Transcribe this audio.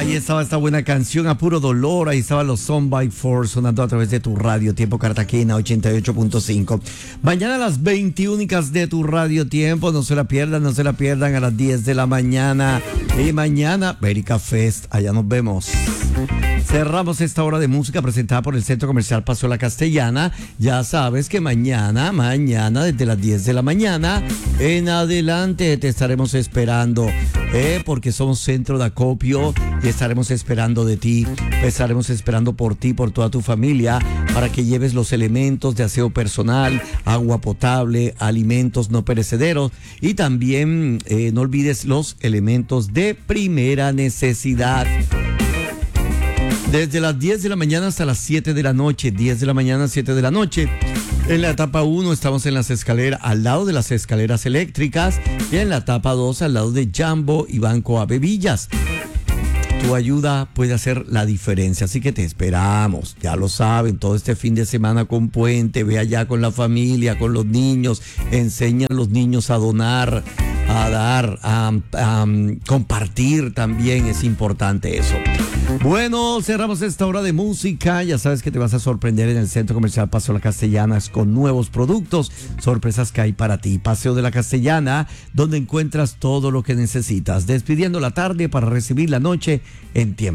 Ahí estaba esta buena canción, A Puro Dolor. Ahí estaban los Son by Four sonando a través de tu radio Tiempo Cartagena 88.5. Mañana a las 21 de tu radio Tiempo. No se la pierdan a las 10 de la mañana. Y mañana, Bérica Fest. Allá nos vemos. Cerramos esta hora de música presentada por el Centro Comercial Paseo La Castellana. Ya sabes que mañana, desde las 10 de la mañana en adelante te estaremos esperando, porque somos centro de acopio y estaremos esperando de ti, estaremos esperando por ti, por toda tu familia, para que lleves los elementos de aseo personal, agua potable, alimentos no perecederos y también no olvides los elementos de primera necesidad. Desde las 10 de la mañana hasta las 7 de la noche, 10 de la mañana a 7 de la noche. En la etapa 1 estamos en las escaleras, al lado de las escaleras eléctricas, y en la etapa 2 al lado de Jambo y Banco Avevillas. Tu ayuda puede hacer la diferencia, así que te esperamos, ya lo saben, todo este fin de semana con puente, ve allá con la familia, con los niños, enseña a los niños a donar, a dar, a compartir también, es importante eso. Bueno, cerramos esta hora de música. Ya sabes que te vas a sorprender en el Centro Comercial Paseo La Castellana con nuevos productos, sorpresas que hay para ti. Paseo de La Castellana, donde encuentras todo lo que necesitas. Despidiendo la tarde para recibir la noche en tiempo.